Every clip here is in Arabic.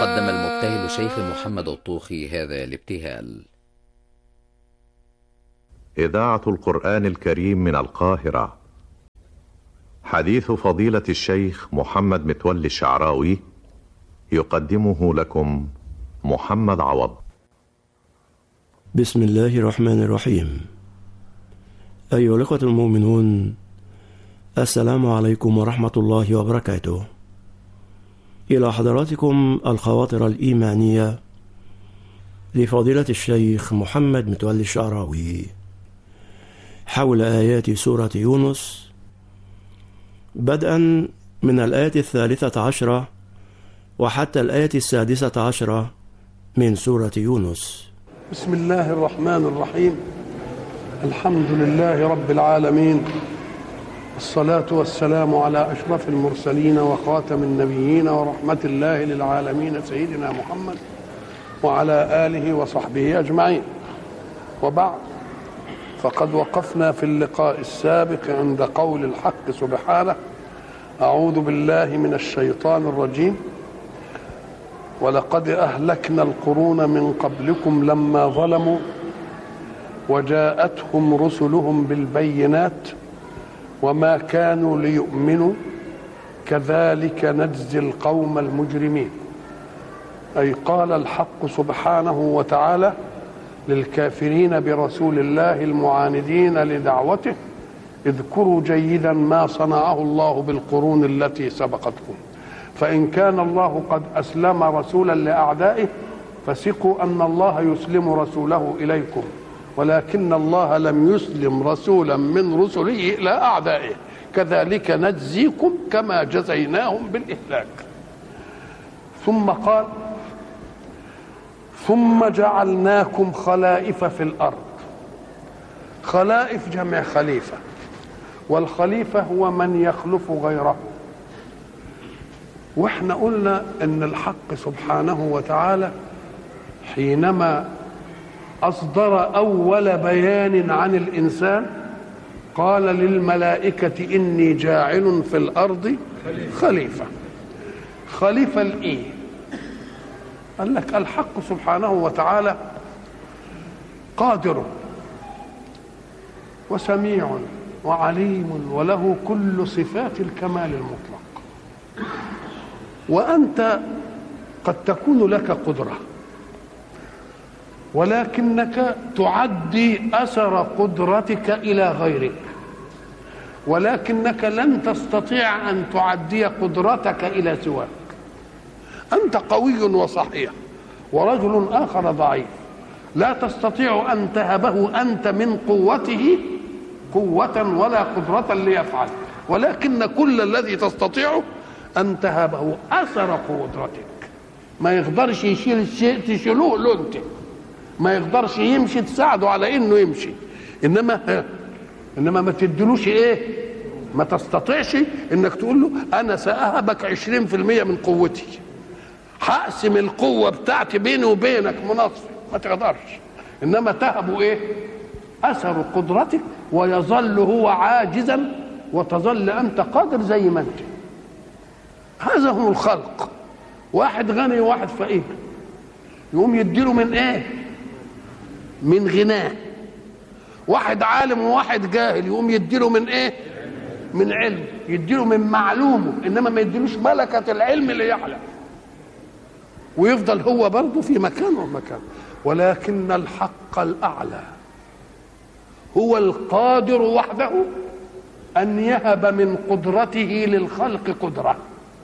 قدم المبتهل شيخ محمد الطوخي هذا الابتهال. إذاعة القرآن الكريم من القاهرة. حديث فضيلة الشيخ محمد متولي الشعراوي يقدمه لكم محمد عوض. بسم الله الرحمن الرحيم. أيها الأخوة المؤمنون، السلام عليكم ورحمة الله وبركاته. إلى حضراتكم الخواطر الإيمانية لفضيلة الشيخ محمد متولي الشعراوي حول آيات سورة يونس، بدءا من الآية 13 وحتى الآية 16 من سورة يونس. بسم الله الرحمن الرحيم. الحمد لله رب العالمين، الصلاة والسلام على أشرف المرسلين وخاتم النبيين ورحمة الله للعالمين سيدنا محمد وعلى آله وصحبه أجمعين. وبعد، فقد وقفنا في اللقاء السابق عند قول الحق سبحانه: أعوذ بالله من الشيطان الرجيم، ولقد أهلكنا القرون من قبلكم لما ظلموا وجاءتهم رسلهم بالبينات وما كانوا ليؤمنوا كذلك نجزي القوم المجرمين. أي قال الحق سبحانه وتعالى للكافرين برسول الله المعاندين لدعوته: اذكروا جيدا ما صنعه الله بالقرون التي سبقتكم، فإن كان الله قد أسلم رسولا لأعدائه فثقوا أن الله يسلم رسوله إليكم، ولكن الله لم يسلم رسولا من رسله إلى أعدائه، كذلك نجزيكم كما جزيناهم بالإهلاك. ثم قال: ثم جعلناكم خلائف في الأرض. خلائف جمع خليفة، والخليفة هو من يخلف غيره. واحنا قلنا ان الحق سبحانه وتعالى حينما أصدر أول بيان عن الإنسان قال للملائكة: إني جاعل في الأرض خليفة. خليفة الإيه؟ قال لك الحق سبحانه وتعالى قادر وسميع وعليم وله كل صفات الكمال المطلق، وأنت قد تكون لك قدرة ولكنك تعدي أثر قدرتك إلى غيرك، ولكنك لن تستطيع أن تعدي قدرتك إلى سواك. أنت قوي وصحيح ورجل آخر ضعيف، لا تستطيع أن تهبه أنت من قوته قوة ولا قدرة ليفعل، ولكن كل الذي تستطيعه أن تهبه أثر قدرتك. ما يقدرش يشيل الشيء تشيلوه له أنت، ما يقدرش يمشي تساعده على انه يمشي، انما ما تدلوش ايه، ما تستطيعش انك تقول له انا سأهبك 20% من قوتي، هقسم القوة بتاعتي بيني وبينك مناصفة، ما تقدرش. انما تهبه ايه؟ اثر قدرتك، ويظل هو عاجزا وتظل انت قادر زي ما انت. هذا هو الخلق. واحد غني وواحد فقير، يقوم يديله من ايه؟ من غناه. واحد عالم وواحد جاهل، يقوم يديله من ايه؟ من علم، يديله من معلومه، انما ما يديلوش ملكة العلم اللي يعلم، ويفضل هو برضه في مكانه. ولكن الحق الأعلى هو القادر وحده أن يهب من قدرته للخلق قدرة.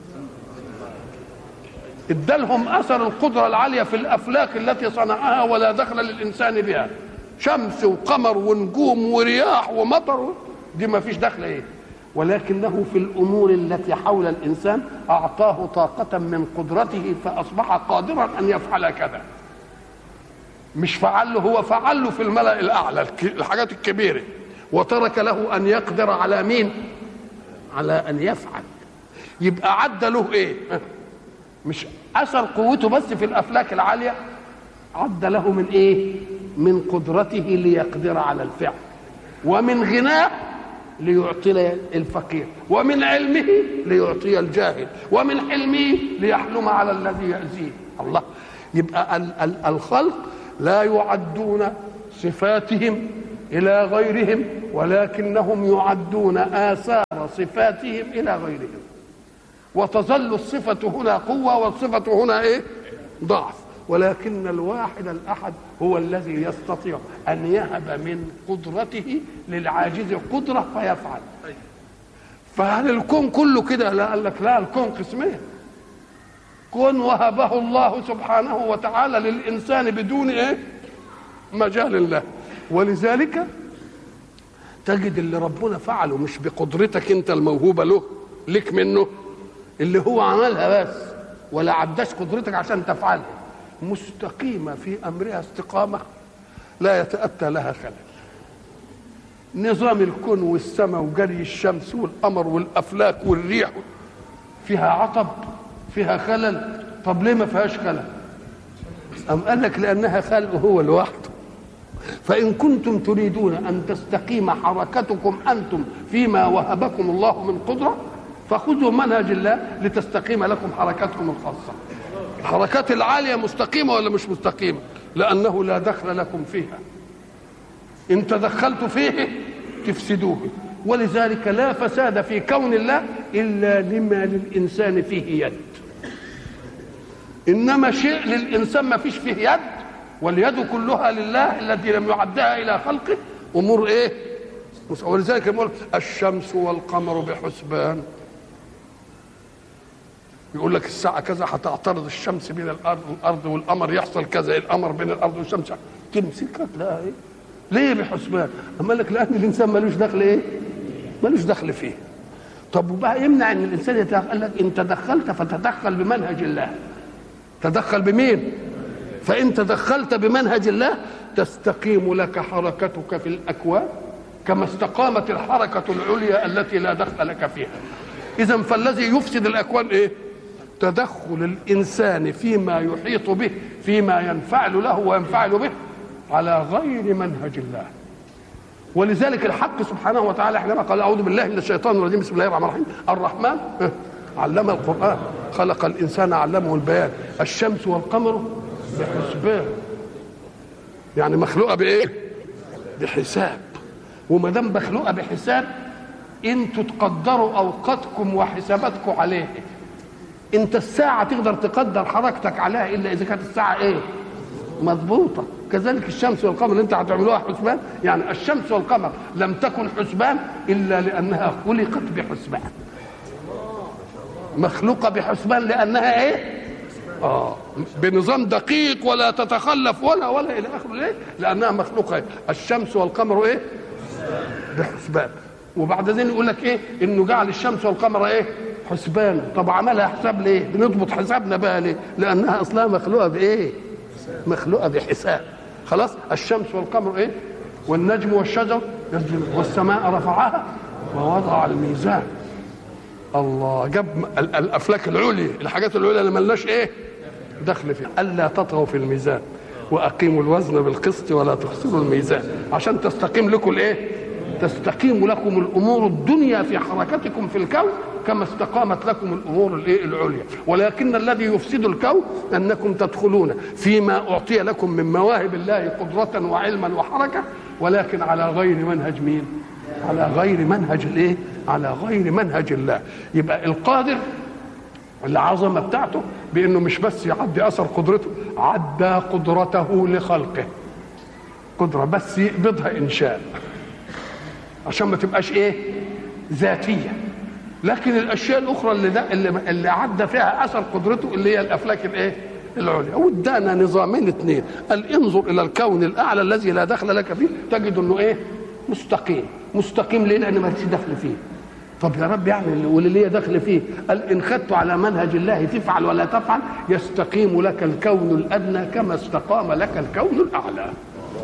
ادالهم اثر القدره العاليه في الافلاك التي صنعها ولا دخل للانسان بها، شمس وقمر ونجوم ورياح ومطر، دي ما فيش دخل ايه، ولكنه في الامور التي حول الانسان اعطاه طاقه من قدرته فاصبح قادرا ان يفعل كذا. مش فعل له، هو فعل له في الملأ الاعلى الحاجات الكبيره، وترك له ان يقدر على مين؟ على ان يفعل. يبقى عدى له ايه؟ مش اثر قوته بس في الافلاك العاليه، عد له من ايه؟ من قدرته ليقدر على الفعل، ومن غناه ليعطي الفقير، ومن علمه ليعطي الجاهل، ومن حلمه ليحلم على الذي يأذيه. الله. يبقى الخلق لا يعدون صفاتهم إلى غيرهم، ولكنهم يعدون آثار صفاتهم إلى غيرهم، وتظل الصفة هنا قوة والصفة هنا إيه؟ ضعف. ولكن الواحد الأحد هو الذي يستطيع أن يهب من قدرته للعاجز قدرة فيفعل. فهل الكون كله كده؟ لا، قال لك لا، الكون قسمين. كون وهبه الله سبحانه وتعالى للإنسان بدون إيه؟ مجال له. ولذلك تجد اللي ربنا فعله مش بقدرتك انت الموهوبة له لك منه، اللي هو عملها بس ولا عداش قدرتك عشان تفعلها، مستقيمة في أمرها استقامة لا يتأتى لها خلل. نظام الكون والسماء وجري الشمس والقمر والأفلاك والريح فيها عطب، فيها خلل. طب ليه ما فيهاش خلل؟ أم قال لك لأنها خلق هو لوحده. فإن كنتم تريدون أن تستقيم حركتكم أنتم فيما وهبكم الله من قدرة، فخذوا منهج الله لتستقيم لكم حركتكم الخاصة. الحركات العالية مستقيمة ولا مش مستقيمة؟ لأنه لا دخل لكم فيها. إن تدخلتوا فيه تفسدوه. ولذلك لا فساد في كون الله إلا لما للإنسان فيه يد. إنما شيء للإنسان ما فيش فيه يد، واليد كلها لله الذي لم يعدها إلى خلقه، أمور إيه؟ ولذلك يقول الشمس والقمر بحسبان. يقول لك الساعة كذا هتعترض الشمس بين الأرض والقمر، يحصل كذا، القمر بين الأرض والشمس، تمسكها تلاقيها إيه؟ ليه بحسبان؟ أما لك لأن الإنسان ملوش دخل إيه؟ ملوش دخل فيه. طب وبقى يمنع إن الإنسان يتدخل؟ قال لك إن تدخلت فتدخل بمنهج الله. تدخل بمين؟ فإن تدخلت بمنهج الله تستقيم لك حركتك في الأكوان كما استقامت الحركة العليا التي لا دخل لك فيها. إذن فالذي يفسد الأكوان إيه؟ تدخل الإنسان فيما يحيط به، فيما ينفعل له وينفعل به على غير منهج الله. ولذلك الحق سبحانه وتعالى حينما قال أعوذ بالله من الشيطان الرجيم بسم الله الرحمن الرحيم، الرحمن علم القرآن خلق الإنسان علمه البيان، الشمس والقمر بحسبان. يعني مخلوقة بإيه؟ بحساب. وما دام مخلوقة بحساب انتوا تقدروا أوقاتكم وحساباتكم عليه. انت الساعة تقدر تقدر حركتك عليها إلا إذا كانت الساعة إيه؟ مضبوطة. كذلك الشمس والقمر اللي انت هتعملوها حسبان، يعني الشمس والقمر لم تكن حسبان إلا لأنها خلقت بحسبان. مخلوقة بحسبان لأنها إيه؟ بنظام دقيق ولا تتخلف ولا إلى آخره. ليه؟ لأنها مخلوقة. الشمس والقمر إيه؟ بحسبان. وبعد ذلك يقول لك إيه؟ إنه جعل الشمس والقمر إيه؟ حسبان. طب عملها حساب ليه؟ بنضبط حسابنا بقى ليه؟ لأنها أصلها مخلوقة بإيه؟ مخلوقة بحساب. خلاص. الشمس والقمر إيه؟ والنجم والشجر والسماء رفعها ووضع الميزان. الله. جاب الافلاك العليا، الحاجات العليا اللي ملناش ايه دخل فيها. الا تطغوا في الميزان واقيموا الوزن بالقسط ولا تخسروا الميزان، عشان تستقيم لكم الايه؟ تستقيم لكم الامور الدنيا في حركتكم في الكون كما استقامت لكم الامور الايه العليا. ولكن الذي يفسد الكون انكم تدخلون فيما اعطي لكم من مواهب الله قدرة وعلما وحركة، ولكن على غير منهج مين؟ على غير منهج الايه؟ على غير منهج الله. يبقى القادر العظمه بتاعته بانه مش بس يعدي اثر قدرته، عدى قدرته لخلقه. قدره بس يقبضها انشاء عشان ما تبقاش ايه؟ ذاتيه. لكن الاشياء الاخرى اللي عدى فيها اثر قدرته اللي هي الافلاك الايه؟ العليا. وادانا نظامين اثنين. قال انظر الى الكون الاعلى الذي لا دخل لك فيه تجد انه ايه؟ مستقيم. مستقيم ليه؟ لان ما فيش دخل فيه. طب يا رب يعني واللي ليه دخل فيه؟ قال ان خدت على منهج الله تفعل ولا تفعل يستقيم لك الكون الادنى كما استقام لك الكون الاعلى.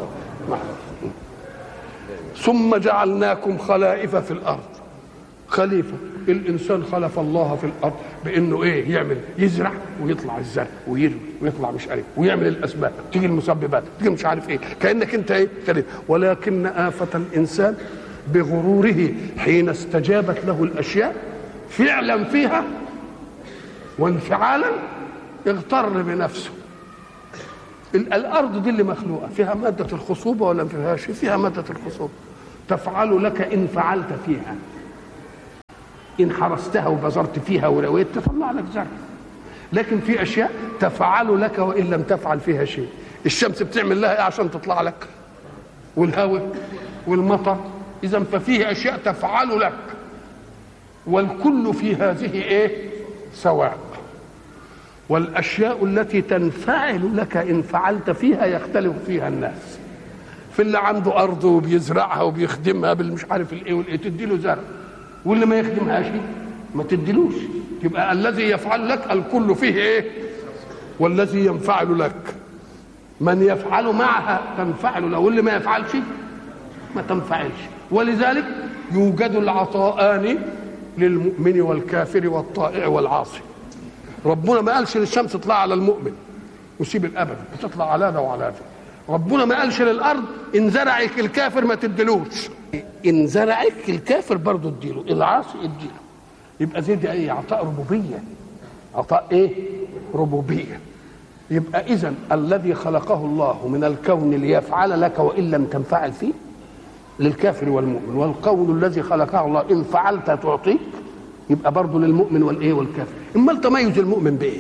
ثم جعلناكم خلائف في الارض. خليفه الانسان خلف الله في الارض بانه ايه؟ يعمل يزرع ويطلع الزرع ويرمي ويطلع مش عارف ويعمل الاسباب، تيجي المسببات، تيجي مش عارف ايه، كانك انت ايه؟ خليفه. ولكن آفة الانسان بغروره حين استجابت له الأشياء فعلا فيها وانفعالا اغتر بنفسه. الأرض دي اللي مخلوقة فيها مادة الخصوبة ولا ما فيهاش؟ فيها مادة الخصوبة، تفعل لك إن فعلت فيها، إن حرستها وبذرت فيها ورويت تطلع لك زرع. لكن في أشياء تفعل لك وإن لم تفعل فيها شيء. الشمس بتعمل لها إيه عشان تطلع لك؟ والهواء والمطر. إذا ففيه أشياء تفعل لك، والكل في هذه إيه؟ سواء. والأشياء التي تنفعل لك إن فعلت فيها يختلف فيها الناس. في اللي عنده أرض وبيزرعها وبيخدمها بالمش عارف الإيه والإيه تديله زرع، واللي ما يخدمهاش ما تديلوش. يبقى الذي يفعل لك الكل فيه إيه؟ والذي ينفعل لك من يفعل معها تنفعل له، واللي ما يفعلش ما تنفعلش. ولذلك يوجد العطاءان للمؤمن والكافر والطائع والعاصي. ربنا ما قالش للشمس اطلع على المؤمن وسيب الابد، بتطلع على ده وعلى ده. ربنا ما قالش للارض ان زرعك الكافر ما تديلوش، ان زرعك الكافر برضه اديله، العاصي اديله. يبقى زي دي ايه؟ عطاء ربوبيه. عطاء ايه؟ ربوبيه. يبقى اذا الذي خلقه الله من الكون ليفعل لك وان لم تنفعل فيه للكافر والمؤمن، والقول الذي خلقه الله ان فعلت تعطيك، يبقى برضه للمؤمن والايه؟ والكافر. امال تميز المؤمن بايه؟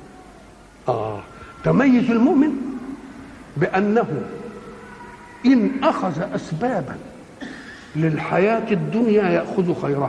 تميز المؤمن بانه ان اخذ اسبابا للحياه الدنيا ياخذ خيرها،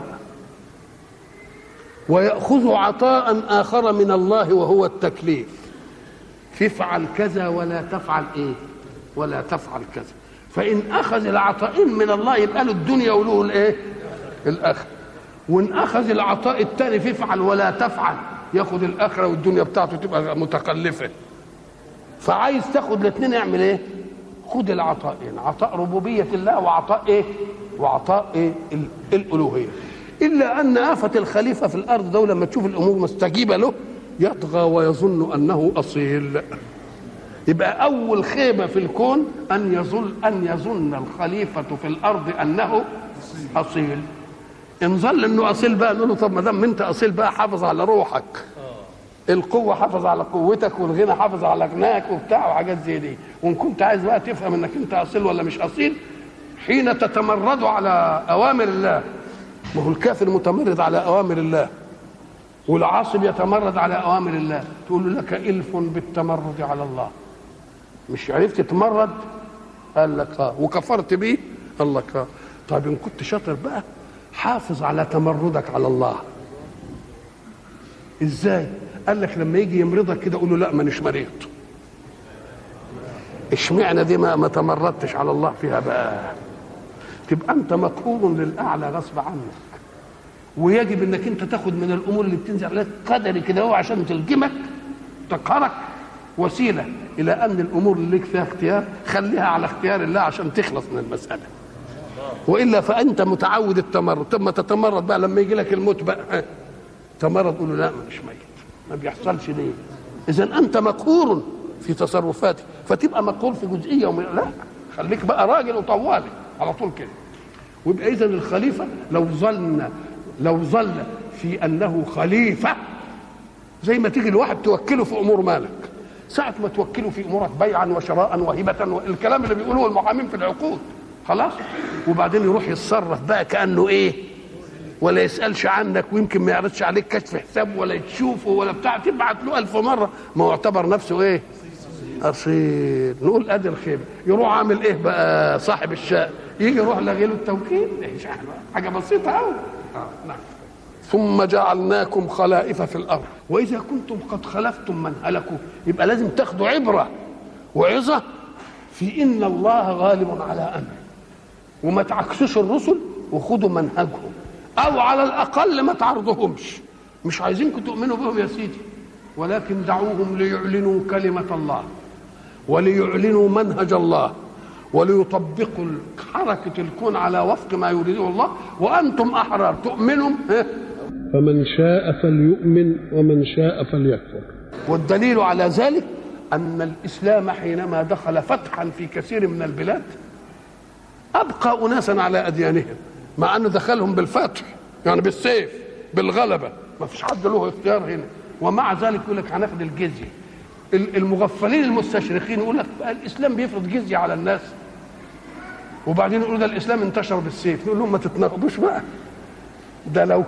وياخذ عطاء اخر من الله وهو التكليف. فافعل كذا ولا تفعل ايه؟ ولا تفعل كذا. فان اخذ العطاء من الله يبقى له الدنيا وله الايه؟ الاخره. وان اخذ العطاء الثاني فافعل ولا تفعل ياخذ الاخره والدنيا بتاعته تبقى متكلفه. فعايز تاخذ الاثنين اعمل ايه؟ خذ العطاءين، عطاء ربوبيه الله وعطاء ايه؟ وعطاء ايه؟ الالوهيه. الا ان آفة الخليفه في الارض ده لما تشوف الامور مستجيبه له يطغى ويظن انه اصيل. يبقى اول خيبه في الكون ان يظن الخليفه في الارض انه اصيل. ان ظل انه اصيل بقى نقول له طب ما دام انت اصيل بقى حافظ على روحك، القوه حافظ على قوتك، والغنى حافظ على غناك وبتاع وحاجات زي دي. وان كنت عايز بقى تفهم انك انت اصيل ولا مش اصيل حين تتمرد على اوامر الله. ما هو الكافر متمرد على اوامر الله والعاصي يتمرد على اوامر الله، تقول له لك الف بالتمرد على الله. مش عرفت تتمرد؟ قال لك وكفرت بيه؟ قال لك طيب ان كنت شاطر بقى حافظ على تمردك على الله. ازاي؟ قال لك لما يجي يمرضك كده قول له لا مانيش مريض. اشمعنى دي ما تمردتش على الله فيها بقى؟ تبقى انت مقهور للاعلى غصب عنك، ويجب انك انت تاخد من الامور اللي بتنزل عليك قدري كده هو عشان تلجمك تقهرك وسيله الى ان الامور اللي لك فيها اختيار خليها على اختيار الله عشان تخلص من المساله. والا فانت متعود التمرد. طب ما تتمرد بقى لما يجي لك الموت بقى تمرد قول له لا مش ميت، ما بيحصلش ليه؟ اذا انت مقهور في تصرفاتك، فتبقى مقهور في جزئيه لا خليك بقى راجل وطوالي على طول كده. ويبقى اذا الخليفه لو ظل في انه خليفه زي ما تيجي الواحد توكله في امور مالك، ساعه ما توكله في امورك بيعا وشراء وهبه الكلام اللي بيقولوه المحامين في العقود خلاص، وبعدين يروح يتصرف بقى كانه ايه؟ ولا يسالش عنك، ويمكن ما يعرضش عليك كشف حساب ولا تشوفه ولا بتاع، تبعت له 1000 مره ما هو يعتبر نفسه ايه؟ اصيل. نقول ادي الخيبه. يروح عامل ايه بقى صاحب الشأن؟ يجي يروح لغي له التوكيل، حاجه بسيطه قوي. نعم. ثم جعلناكم خلائف في الارض واذا كنتم قد خلفتم من هلكوا، يبقى لازم تاخدوا عبره وعظه في ان الله غالب على امره، وما تعكسوش الرسل وخدوا منهجهم، او على الاقل ما تعرضهمش. مش عايزينكم تؤمنوا بهم يا سيدي، ولكن دعوهم ليعلنوا كلمه الله وليعلنوا منهج الله وليطبقوا حركه الكون على وفق ما يريده الله، وانتم احرار تؤمنوا. فمن شاء فليؤمن ومن شاء فليكفر. والدليل على ذلك ان الاسلام حينما دخل فتحا في كثير من البلاد ابقى اناسا على اديانهم، مع انه دخلهم بالفتح يعني بالسيف بالغلبه، ما فيش حد له اختيار هنا، ومع ذلك يقول لك هناخد الجزيه. المغفلين المستشرقين يقول لك الاسلام بيفرض جزيه على الناس، وبعدين يقولوا ده الاسلام انتشر بالسيف، نقول لهم ما تتناقضوش بقى، ده لو